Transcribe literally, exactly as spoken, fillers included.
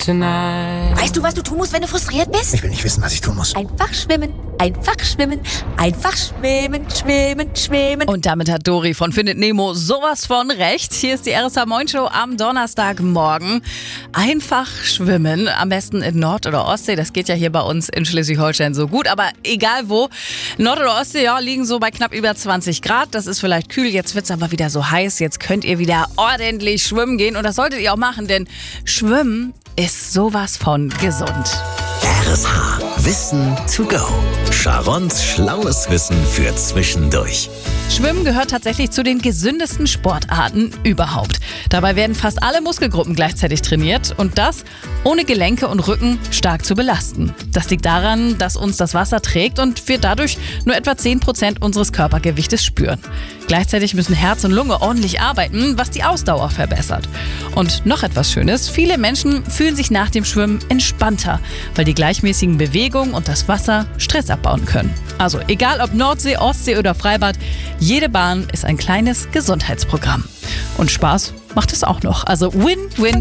tonight. Weißt du, was du tun musst, wenn du frustriert bist? Ich will nicht wissen, was ich tun muss. Einfach schwimmen, einfach schwimmen, einfach schwimmen, schwimmen, schwimmen. Und damit hat Dori von Findet Nemo sowas von recht. Hier ist die R S H Moin Show am Donnerstagmorgen. Einfach schwimmen, am besten in Nord- oder Ostsee. Das geht ja hier bei uns in Schleswig-Holstein so gut, aber egal wo. Nord- oder Ostsee, ja, liegen so bei knapp über zwanzig Grad. Das ist vielleicht kühl, jetzt wird es aber wieder so heiß. Jetzt könnt ihr wieder ordentlich schwimmen gehen und das solltet ihr auch machen, denn Schwimmen ist sowas von gesund. R S H. Wissen to go. Sharons schlaues Wissen für zwischendurch. Schwimmen gehört tatsächlich zu den gesündesten Sportarten überhaupt. Dabei werden fast alle Muskelgruppen gleichzeitig trainiert und das ohne Gelenke und Rücken stark zu belasten. Das liegt daran, dass uns das Wasser trägt und wir dadurch nur etwa zehn Prozent unseres Körpergewichtes spüren. Gleichzeitig müssen Herz und Lunge ordentlich arbeiten, was die Ausdauer verbessert. Und noch etwas Schönes, viele Menschen fühlen sich nach dem Schwimmen entspannter, weil die gleichmäßigen Bewegungen und das Wasser Stress abbauen können. Also egal ob Nordsee, Ostsee oder Freibad, jede Bahn ist ein kleines Gesundheitsprogramm. Und Spaß macht es auch noch. Also Win-Win